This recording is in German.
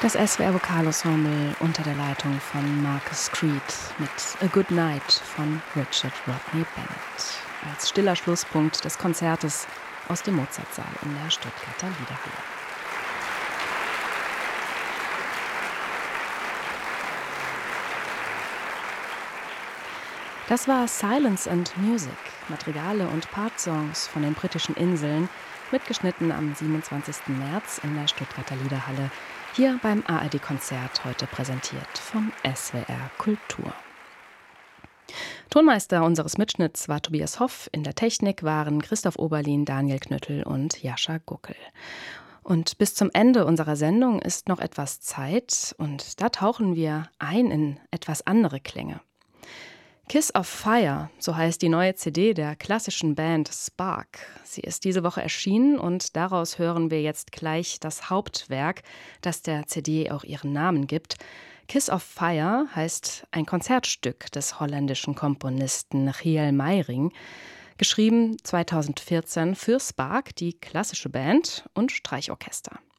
Das SWR Vokalensemble unter der Leitung von Marcus Creed mit A Good Night von Richard Rodney Bennett als stiller Schlusspunkt des Konzertes aus dem Mozartsaal in der Stuttgarter Liederhalle. Das war Silence and Music, Madrigale und Partsongs von den britischen Inseln, mitgeschnitten am 27. März in der Stuttgarter Liederhalle, hier beim ARD-Konzert, heute präsentiert vom SWR Kultur. Tonmeister unseres Mitschnitts war Tobias Hoff, in der Technik waren Christoph Oberlin, Daniel Knüttel und Jascha Guckel. Und bis zum Ende unserer Sendung ist noch etwas Zeit und da tauchen wir ein in etwas andere Klänge. Kiss of Fire, so heißt die neue CD der klassischen Band Spark. Sie ist diese Woche erschienen und daraus hören wir jetzt gleich das Hauptwerk, das der CD auch ihren Namen gibt. Kiss of Fire heißt ein Konzertstück des holländischen Komponisten Giel Meijering, geschrieben 2014 für Spark, die klassische Band und Streichorchester.